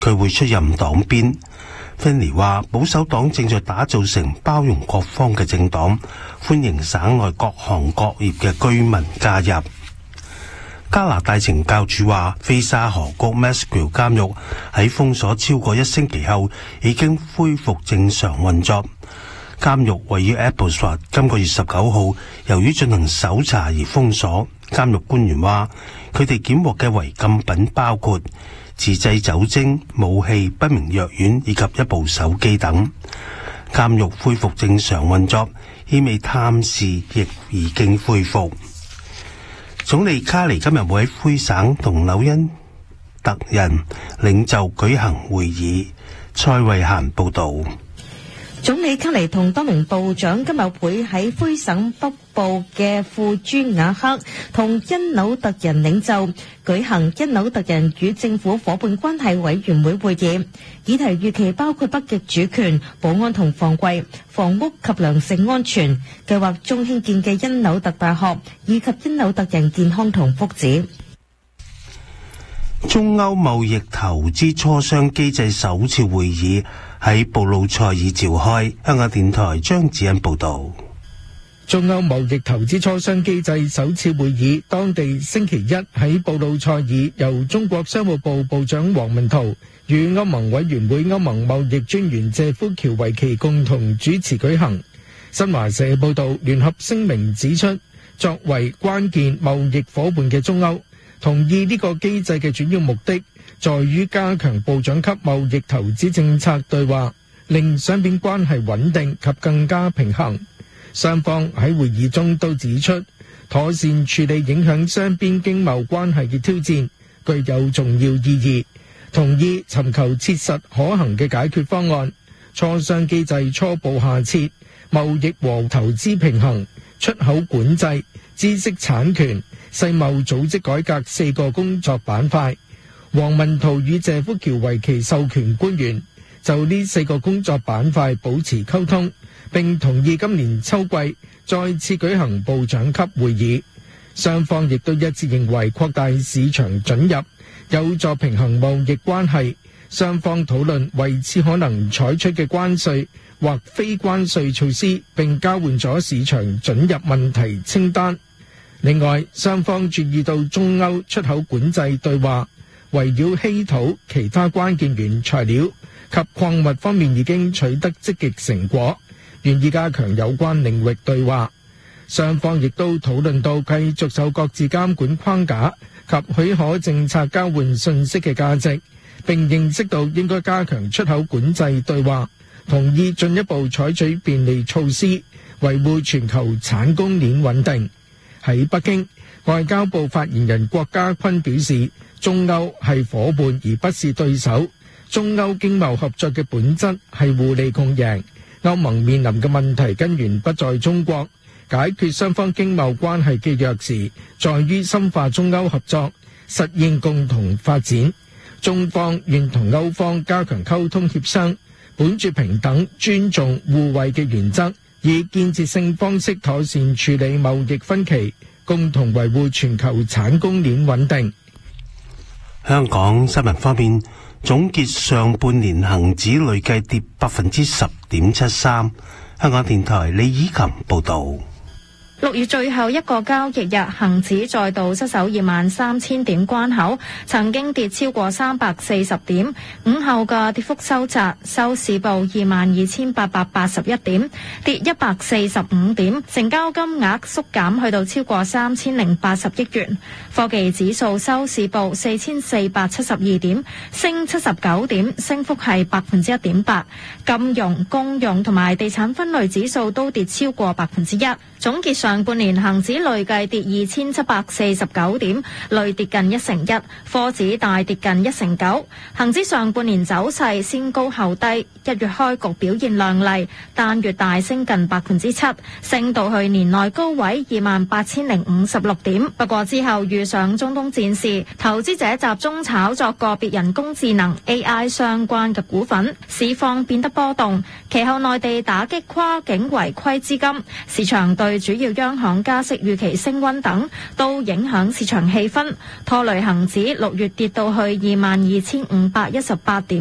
佢會出任黨鞭。芬尼話保守黨正在打造成包容各方嘅政黨，歡迎省外各行各業嘅居民加入。加拿大懲教署話，菲沙河谷 Mascue 監獄喺封鎖超過1星期後，已經恢復正常運作。監獄位於 Abbotsford， 今個月19號由於進行搜查而封鎖。監獄官員話，佢哋檢獲嘅違禁品包括自製酒精、武器、不明藥丸以及一部手機等。監獄恢復正常運作，意味探視亦已經恢復。總理卡尼今日會喺魁省同紐因特人領袖舉行會議。蔡慧嫻報導。 總理卡尼同多名部長今日會喺魁省北部嘅庫朱瓦克同因紐特人領袖舉行因紐特人與政府夥伴關係委員會會議，議題預期包括北極主權、保安同防衛、房屋及糧食安全、計劃中興建嘅因紐特大學以及因紐特人健康同福祉。 中歐貿易投資磋商機制首次會議喺布魯塞爾召開。香港電台張子欣報道。 中歐貿易投資磋商機制首次會議，當地星期一喺布魯塞爾由中國商務部部長王文濤與歐盟委員會歐盟貿易專員謝夫喬維奇共同主持舉行。新華社報道，聯合聲明指出，作為關鍵貿易夥伴嘅中歐同意呢個機制嘅主要目的在於加強部長級貿易投資政策對話，令雙邊關係穩定及更加平衡。雙方喺會議中都指出，妥善處理影響雙邊經貿關係嘅挑戰具有重要意義，同意尋求切實可行嘅解決方案。磋商機制初步下設貿易和投資平衡、出口管制、知識產權、世貿組織改革4個工作板塊。王文濤與謝夫喬維奇授權官員就呢4個工作板塊保持溝通，並同意今年秋季再次舉行部長級會議。雙方亦都一致認為擴大市場准入有助平衡貿易關係。雙方討論為此可能採取嘅關稅或非關稅措施，並交換咗市場准入問題清單。另外，雙方注意到中歐出口管制對話圍繞稀土、其他關鍵原材料及礦物方面已經取得積極成果，願意加強有關領域對話。雙方亦都討論到繼續受各自監管框架及許可政策交換信息嘅價值，並認識到應該加強出口管制對話，同意進一步採取便利措施，維護全球產供鏈穩定。喺北京，外交部發言人郭家坤表示，中歐係夥伴而不是對手，中歐經貿合作嘅本質係互利共贏。歐盟面臨嘅問題根源不在中國，解決雙方經貿關係嘅鑰匙在於深化中歐合作，實現共同發展。中方願同歐方加強溝通協商，本住平等、尊重、互惠嘅原則，以建設性方式妥善處理貿易分歧，共同維護全球產供鏈穩定。 香港新聞方面，總結上半年恒指累計跌 10.73%。香港電台李以琴報導。 6月最後一個交易日，恒指再度失守23,000點關口，曾經跌超過340點。午後嘅跌幅收窄，收市報22,881點，跌145點，成交金額縮減去到超過3,080億元。科技指數收市報4,472點，升79點，升幅係1.8%。金融、公用同埋地產分類指數都跌超過1%。總結上半年恒指累計跌2,749點，累跌近1%，科指大跌近1%。恒指上半年走勢先高後低，1月開局表現亮麗，單月大升近7%，升到去年內高位28,056點。不過之後遇上中東戰事，投資者集中炒作個別人工智能 AI 相關嘅股份，市況變得波動。其後內地打擊跨境違規資金，市場對主要央行加息預期升溫等，都影響市場氣氛，拖累恒指6月跌到去22,518點。